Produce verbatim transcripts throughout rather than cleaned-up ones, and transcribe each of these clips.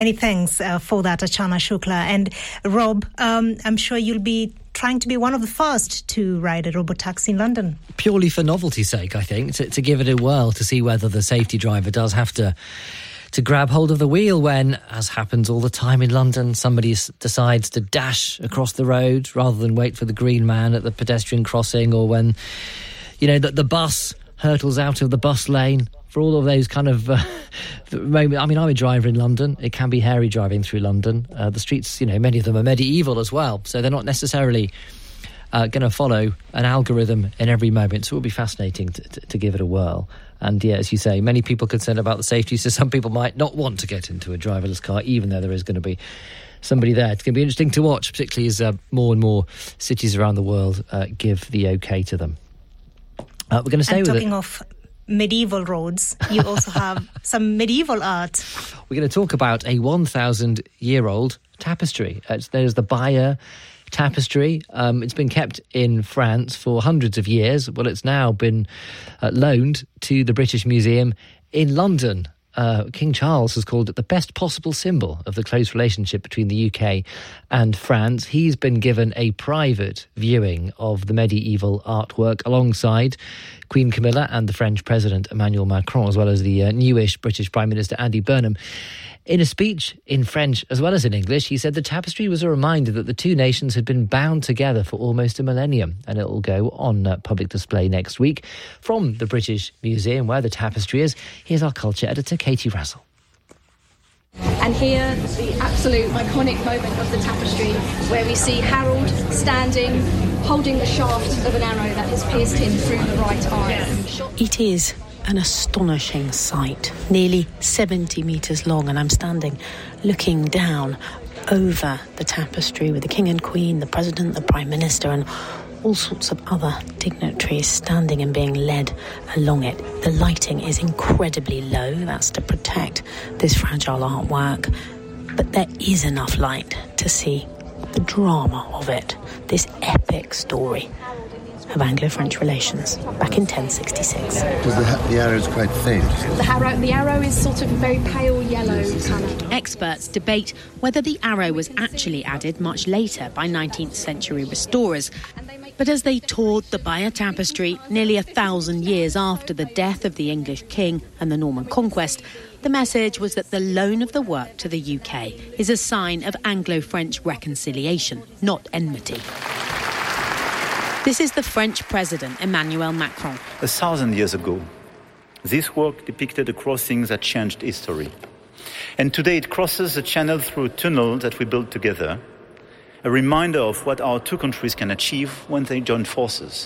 Many thanks uh, for that, Achana Shukla. And Rob, um, I'm sure you'll be trying to be one of the first to ride a robotaxi in London. Purely for novelty's sake, I think, to, to give it a whirl, to see whether the safety driver does have to to grab hold of the wheel when, as happens all the time in London, somebody s- decides to dash across the road rather than wait for the green man at the pedestrian crossing, or when, you know, the, the bus hurtles out of the bus lane. For all of those kind of uh, moments, I mean, I'm a driver in London. It can be hairy driving through London. Uh, the streets, you know, many of them are medieval as well, so they're not necessarily uh, going to follow an algorithm in every moment. So it will be fascinating to, to, to give it a whirl. And yeah, as you say, many people concerned about the safety, so some people might not want to get into a driverless car, even though there is going to be somebody there. It's going to be interesting to watch, particularly as uh, more and more cities around the world uh, give the okay to them. Uh, we're going to stay and with talking it. of medieval roads, you also have some medieval art. We're going to talk about a one thousand year old tapestry. Uh, there's the Bayeux tapestry. Um, it's been kept in France for hundreds of years. Well, it's now been uh, loaned to the British Museum in London. Uh, King Charles has called it the best possible symbol of the close relationship between the U K and France. He's been given a private viewing of the medieval artwork alongside Queen Camilla and the French President Emmanuel Macron, as well as the uh, newish British Prime Minister Andy Burnham. In a speech in French as well as in English, he said the tapestry was a reminder that the two nations had been bound together for almost a millennium, and it will go on uh, public display next week from the British Museum, where the tapestry is. Here's our culture editor, Katie Razzle. And here, the absolute iconic moment of the tapestry, where we see Harold standing, holding the shaft of an arrow that has pierced him through the right eye. It is an astonishing sight, nearly seventy metres long, and I'm standing looking down over the tapestry with the King and Queen, the President, the Prime Minister, and all sorts of other dignitaries standing and being led along it. The lighting is incredibly low, that's to protect this fragile artwork, but there is enough light to see the drama of it, this epic story of Anglo-French relations back in ten sixty-six. Because the, the arrow is quite faint. The arrow, the arrow is sort of a very pale yellow colour. Experts debate whether the arrow was actually added much later by nineteenth century restorers. But as they toured the Bayeux Tapestry nearly a thousand years after the death of the English king and the Norman conquest, the message was that the loan of the work to the U K is a sign of Anglo-French reconciliation, not enmity. This is the French President, Emmanuel Macron. A thousand years ago, this work depicted a crossing that changed history. And today it crosses the channel through a tunnel that we built together, a reminder of what our two countries can achieve when they join forces.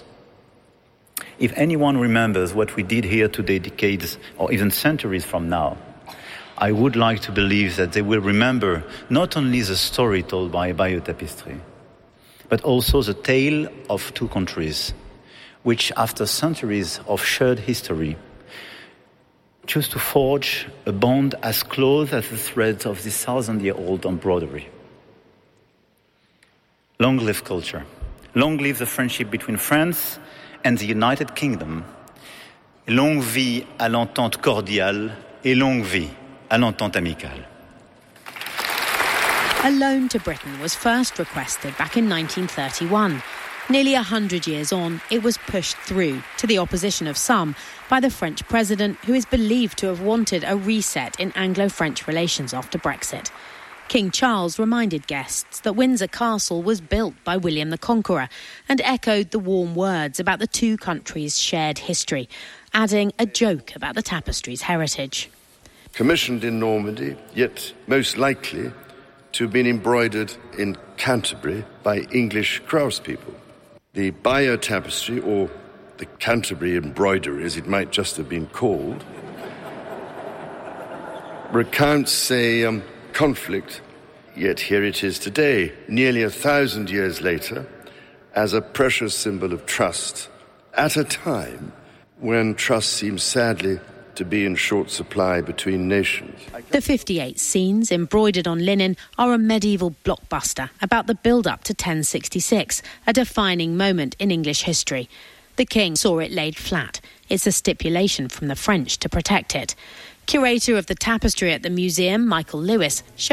If anyone remembers what we did here today decades or even centuries from now, I would like to believe that they will remember not only the story told by Bayeux Tapestry, but also the tale of two countries, which after centuries of shared history, choose to forge a bond as close as the threads of this thousand-year-old embroidery. Long live culture. Long live the friendship between France and the United Kingdom. Longue vie à l'entente cordiale et longue vie à l'entente amicale. A loan to Britain was first requested back in nineteen thirty-one. Nearly a hundred years on, it was pushed through, to the opposition of some, by the French president, who is believed to have wanted a reset in Anglo-French relations after Brexit. King Charles reminded guests that Windsor Castle was built by William the Conqueror and echoed the warm words about the two countries' shared history, adding a joke about the tapestry's heritage. Commissioned in Normandy, yet most likely to have been embroidered in Canterbury by English craftspeople. The Bayeux Tapestry, or the Canterbury embroidery as it might just have been called, recounts a um, conflict, yet here it is today, nearly a thousand years later, as a precious symbol of trust, at a time when trust seems sadly to be in short supply between nations. The fifty-eight scenes embroidered on linen are a medieval blockbuster about the build-up to ten sixty-six, a defining moment in English history. The king saw it laid flat. It's a stipulation from the French to protect it. Curator of the tapestry at the museum, Michael Lewis, showed